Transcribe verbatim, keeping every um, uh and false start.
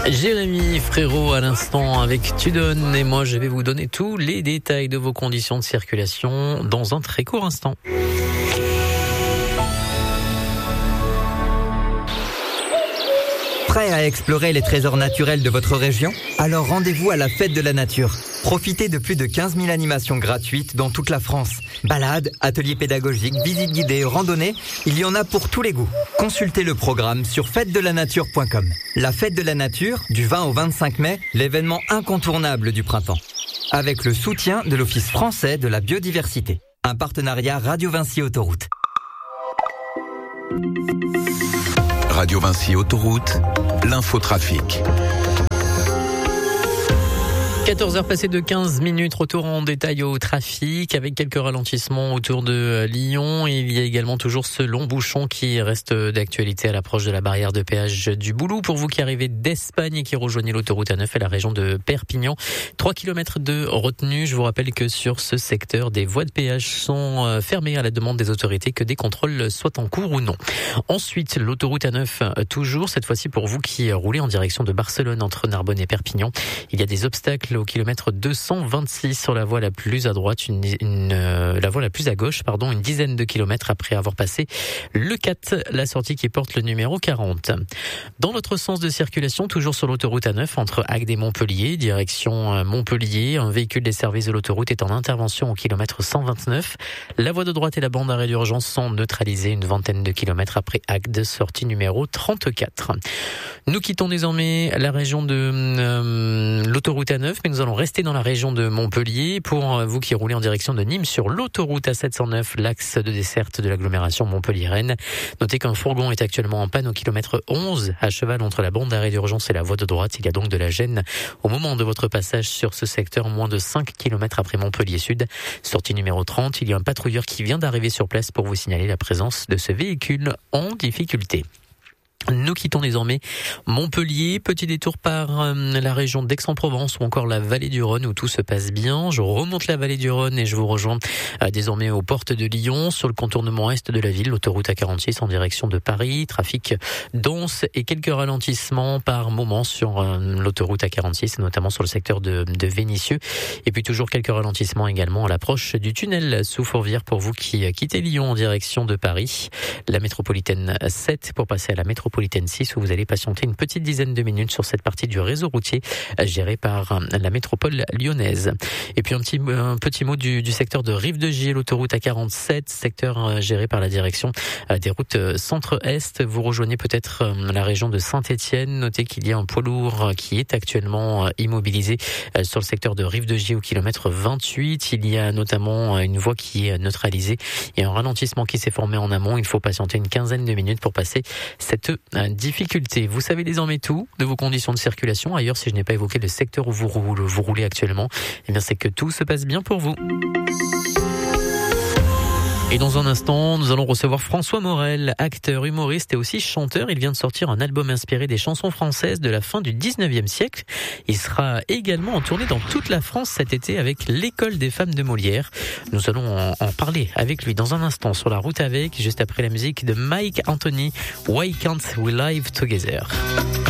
Jérémy Frérot à l'instant avec Tu donnes et moi je vais vous donner tous les détails de vos conditions de circulation dans un très court instant. Prêt à explorer les trésors naturels de votre région ? Alors rendez-vous à la Fête de la Nature. Profitez de plus de quinze mille animations gratuites dans toute la France. Balades, ateliers pédagogiques, visites guidées, randonnées, il y en a pour tous les goûts. Consultez le programme sur fête de la nature point com. La Fête de la Nature, du vingt au vingt-cinq mai, l'événement incontournable du printemps. Avec le soutien de l'Office français de la biodiversité. Un partenariat Radio Vinci Autoroute. Radio Vinci Autoroute, l'infotrafic. quatorze heures passées de quinze minutes, retour en détail au trafic avec quelques ralentissements autour de Lyon. Il y a également toujours ce long bouchon qui reste d'actualité à l'approche de la barrière de péage du Boulou. Pour vous qui arrivez d'Espagne et qui rejoignez l'autoroute A neuf et la région de Perpignan, trois kilomètres de retenue. Je vous rappelle que sur ce secteur, des voies de péage sont fermées à la demande des autorités, que des contrôles soient en cours ou non. Ensuite, l'autoroute A neuf, toujours, cette fois-ci pour vous qui roulez en direction de Barcelone entre Narbonne et Perpignan. Il y a des obstacles au kilomètre deux cent vingt-six sur la voie la plus à droite, une, une euh, la voie la plus à gauche, pardon, une dizaine de kilomètres après avoir passé le quatre, la sortie qui porte le numéro quarante. Dans l'autre sens de circulation, toujours sur l'autoroute A neuf entre Agde et Montpellier, direction Montpellier, un véhicule des services de l'autoroute est en intervention au kilomètre cent vingt-neuf. La voie de droite et la bande d'arrêt d'urgence sont neutralisées une vingtaine de kilomètres après Agde, sortie numéro trente-quatre. Nous quittons désormais la région de euh, l'autoroute A neuf, mais nous allons rester dans la région de Montpellier. Pour vous qui roulez en direction de Nîmes sur l'autoroute A sept cent neuf, l'axe de desserte de l'agglomération Montpellier-Rennes. Notez qu'un fourgon est actuellement en panne au kilomètre onze, à cheval entre la bande d'arrêt d'urgence et la voie de droite. Il y a donc de la gêne au moment de votre passage sur ce secteur, moins de cinq kilomètres après Montpellier-Sud. Sortie numéro trente, il y a un patrouilleur qui vient d'arriver sur place pour vous signaler la présence de ce véhicule en difficulté. Nous quittons désormais Montpellier, petit détour par euh, la région d'Aix-en-Provence ou encore la vallée du Rhône où tout se passe bien. Je remonte la vallée du Rhône et je vous rejoins euh, désormais aux portes de Lyon sur le contournement est de la ville, l'autoroute A quarante-six en direction de Paris. Trafic dense et quelques ralentissements par moment sur euh, l'autoroute A quarante-six, notamment sur le secteur de, de Vénissieux. Et puis toujours quelques ralentissements également à l'approche du tunnel sous Fourvière pour vous qui quittez Lyon en direction de Paris. La métropolitaine sept pour passer à la métropolitaine six où vous allez patienter une petite dizaine de minutes sur cette partie du réseau routier géré par la métropole lyonnaise. Et puis un petit, un petit mot du, du secteur de Rive-de-Gier, l'autoroute A quarante-sept, secteur géré par la direction des routes centre-est. Vous rejoignez peut-être la région de Saint-Étienne. Notez qu'il y a un poids lourd qui est actuellement immobilisé sur le secteur de Rive-de-Gier au kilomètre vingt-huit. Il y a notamment une voie qui est neutralisée. Il y a un ralentissement qui s'est formé en amont. Il faut patienter une quinzaine de minutes pour passer cette difficulté. Vous savez désormais tout de vos conditions de circulation. Ailleurs, si je n'ai pas évoqué le secteur où vous roulez, vous roulez actuellement, eh bien c'est que tout se passe bien pour vous. Et dans un instant, nous allons recevoir François Morel, acteur, humoriste et aussi chanteur. Il vient de sortir un album inspiré des chansons françaises de la fin du dix-neuvième siècle. Il sera également en tournée dans toute la France cet été avec l'École des femmes de Molière. Nous allons en, en parler avec lui dans un instant sur la route avec, juste après la musique de Mike Anthony, Why Can't We Live Together.